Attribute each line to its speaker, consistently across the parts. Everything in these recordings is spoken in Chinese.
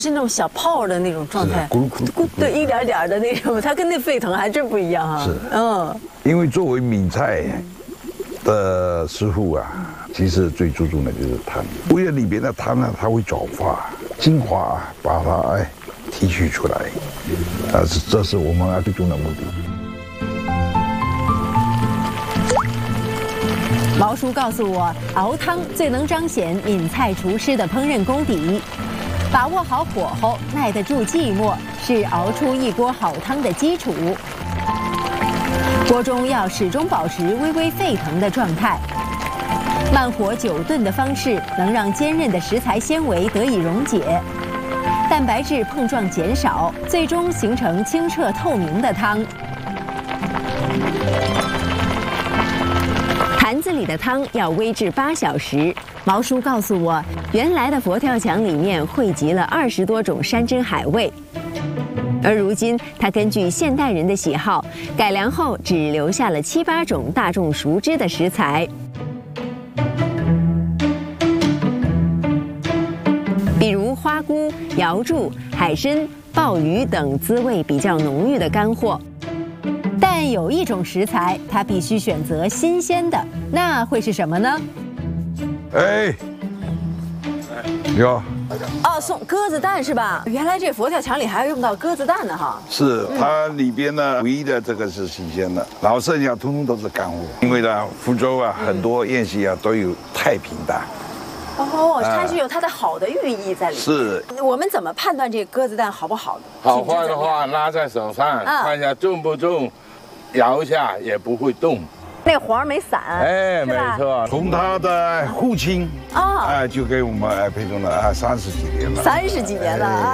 Speaker 1: 是那种小泡的那种状态，
Speaker 2: 咕噜咕噜，
Speaker 1: 对，一点点的那种，它跟那沸腾还真不一样啊。
Speaker 2: 是，因为作为闽菜的师傅啊，其实最注重的就是汤，为了里边的汤呢，它会转化精华，把它提取出来，这是我们最终的目的。
Speaker 3: 毛叔告诉我，熬汤最能彰显闽菜厨师的烹饪功底。把握好火候，耐得住寂寞，是熬出一锅好汤的基础。锅中要始终保持微微沸腾的状态，慢火久炖的方式能让坚韧的食材纤维得以溶解，蛋白质碰撞减少，最终形成清澈透明的汤。坛子里的汤要煨制8小时。毛叔告诉我，原来的佛跳墙里面汇集了20多种山珍海味，而如今他根据现代人的喜好改良后，只留下了7、8种大众熟知的食材，比如花菇、瑶柱、海参、鲍鱼等滋味比较浓郁的干货。但有一种食材，他必须选择新鲜的，那会是什么呢？
Speaker 2: 你好。
Speaker 1: 送鸽子蛋是吧？原来这佛跳墙里还要用到鸽子蛋呢哈。
Speaker 2: 是，它里边呢，唯一的这个是新鲜的，然后剩下通通都是干货。因为呢，福州啊，很多宴席啊都有太平蛋。
Speaker 1: 它是有它的好的寓意在里面。
Speaker 2: 是。
Speaker 1: 我们怎么判断这鸽子蛋好不好呢？
Speaker 4: 好坏的话，拉在手上看一下重不重，摇一下也不会动。
Speaker 1: 那黄没散，
Speaker 4: 没错。
Speaker 2: 从它的父亲就给我们配送了30几年了。
Speaker 1: 30几年了啊！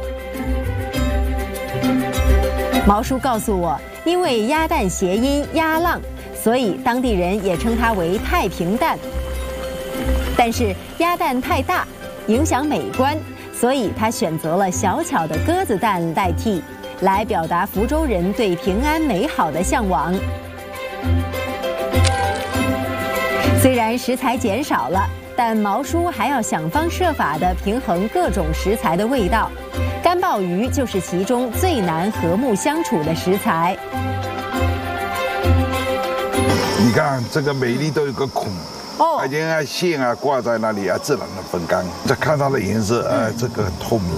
Speaker 3: 毛叔告诉我，因为鸭蛋谐音鸭浪，所以当地人也称它为太平蛋。但是鸭蛋太大，影响美观，所以他选择了小巧的鸽子蛋代替，来表达福州人对平安美好的向往。虽然食材减少了，但毛叔还要想方设法地平衡各种食材的味道。干鲍鱼就是其中最难和睦相处的食材。
Speaker 2: 你看这个每粒都有个孔，它将线挂在那里自然的分干。再看它的颜色，这个很透明。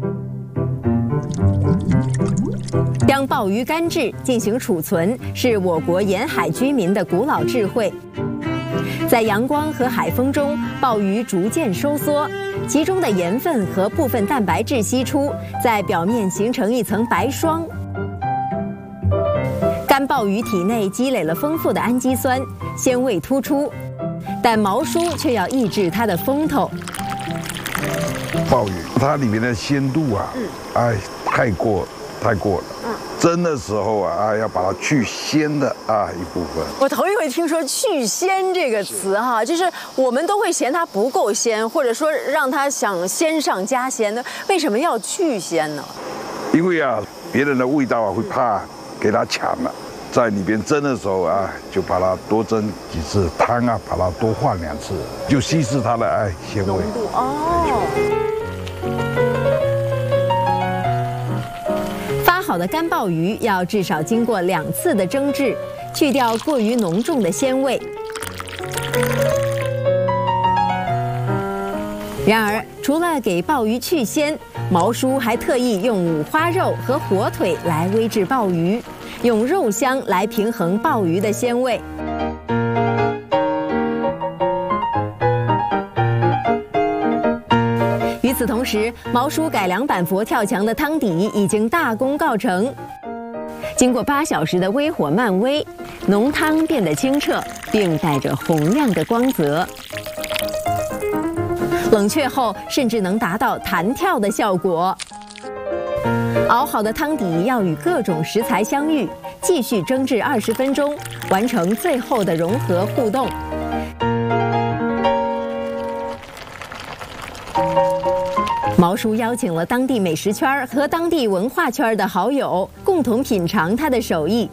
Speaker 3: 将鲍鱼干制进行储存，是我国沿海居民的古老智慧。在阳光和海风中，鲍鱼逐渐收缩，其中的盐分和部分蛋白质析出，在表面形成一层白霜。干鲍鱼体内积累了丰富的氨基酸，鲜味突出，但毛叔却要抑制它的风头。
Speaker 2: 鲍鱼它里面的鲜度太过了。蒸的时候要把它去鲜的一部分。
Speaker 1: 我头一回听说去鲜这个词哈，就是我们都会嫌它不够鲜，或者说让它想鲜上加鲜的，为什么要去鲜呢？
Speaker 2: 因为别人的味道会怕给它抢了，在里边蒸的时候就把它多蒸几次，汤把它多换2次，就稀释它的鲜味。
Speaker 3: 好的干鲍鱼要至少经过2次的蒸制，去掉过于浓重的鲜味。然而，除了给鲍鱼去鲜，毛叔还特意用五花肉和火腿来煨制鲍鱼，用肉香来平衡鲍鱼的鲜味。与此同时，毛叔改良版佛跳墙的汤底已经大功告成。经过8小时的微火慢煨，浓汤变得清澈，并带着红亮的光泽。冷却后，甚至能达到弹跳的效果。熬好的汤底要与各种食材相遇，继续蒸制20分钟，完成最后的融合互动。毛叔邀请了当地美食圈和当地文化圈的好友，共同品尝他的手艺。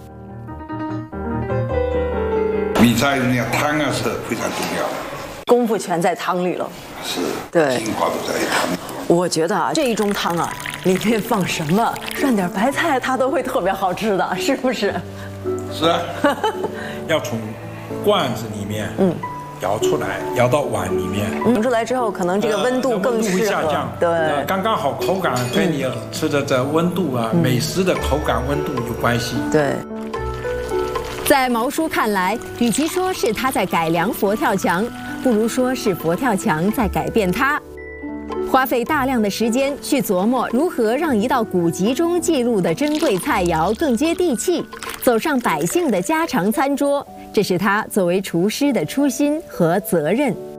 Speaker 2: 米菜那汤是非常重要，
Speaker 1: 功夫全在汤里了。
Speaker 2: 是，
Speaker 1: 对，
Speaker 2: 精华都在汤里。
Speaker 1: 我觉得啊，这一盅汤啊，里面放什么，涮点白菜，它都会特别好吃的，是不是？
Speaker 4: 是啊，
Speaker 5: 要从罐子里面舀出来，舀到碗里面。
Speaker 1: 盛出来之后，可能这个温度更适合。
Speaker 5: 下降，
Speaker 1: 对，
Speaker 5: 刚刚好，口感跟你吃的这温度啊，美食的口感温度有关系。
Speaker 1: 对。
Speaker 3: 在毛叔看来，与其说是他在改良佛跳墙，不如说是佛跳墙在改变他。花费大量的时间去琢磨如何让一道古籍中记录的珍贵菜肴更接地气，走上百姓的家常餐桌，这是他作为厨师的初心和责任。